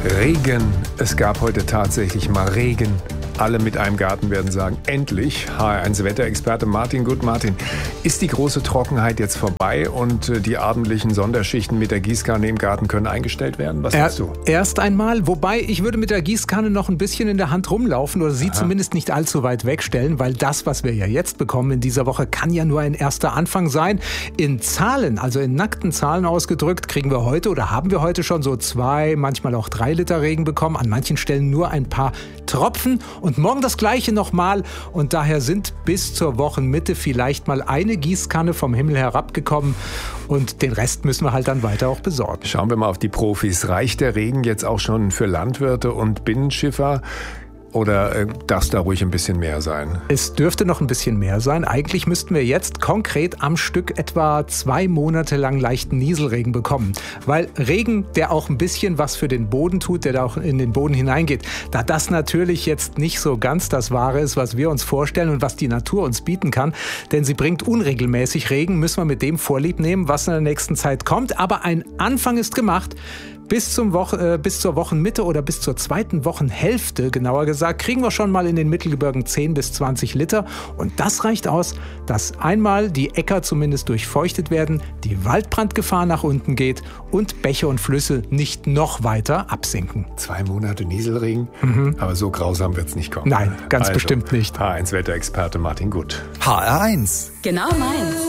Regen. Es gab heute tatsächlich mal Regen. Alle mit einem Garten werden sagen, endlich. HR1-Wetterexperte Martin Gut. Martin, ist die große Trockenheit jetzt vorbei und die abendlichen Sonderschichten mit der Gießkanne im Garten können eingestellt werden? Was sagst du? Erst einmal, wobei ich würde mit der Gießkanne noch ein bisschen in der Hand rumlaufen oder sie zumindest nicht allzu weit wegstellen, weil das, was wir ja jetzt bekommen in dieser Woche, kann ja nur ein erster Anfang sein. In Zahlen, also in nackten Zahlen ausgedrückt, kriegen wir heute oder haben wir heute schon so 2, manchmal auch 3 Liter Regen bekommen. An manchen Stellen nur ein paar Tropfen. Und morgen das Gleiche nochmal. Und daher sind bis zur Wochenmitte vielleicht mal eine Gießkanne vom Himmel herabgekommen. Und den Rest müssen wir halt dann weiter auch besorgen. Schauen wir mal auf die Profis. Reicht der Regen jetzt auch schon für Landwirte und Binnenschiffer? Oder darf da ruhig ein bisschen mehr sein? Es dürfte noch ein bisschen mehr sein. Eigentlich müssten wir jetzt konkret am Stück etwa 2 Monate lang leichten Nieselregen bekommen. Weil Regen, der auch ein bisschen was für den Boden tut, der da auch in den Boden hineingeht, da das natürlich jetzt nicht so ganz das Wahre ist, was wir uns vorstellen und was die Natur uns bieten kann, denn sie bringt unregelmäßig Regen, müssen wir mit dem Vorlieb nehmen, was in der nächsten Zeit kommt. Aber ein Anfang ist gemacht. Bis zur Wochenmitte oder bis zur zweiten Wochenhälfte, genauer gesagt, kriegen wir schon mal in den Mittelgebirgen 10 bis 20 Liter. Und das reicht aus, dass einmal die Äcker zumindest durchfeuchtet werden, die Waldbrandgefahr nach unten geht und Bäche und Flüsse nicht noch weiter absinken. 2 Monate Nieselregen, aber so grausam wird es nicht kommen. Nein, ganz bestimmt nicht. HR1-Wetterexperte Martin Gut. HR1. Genau meins.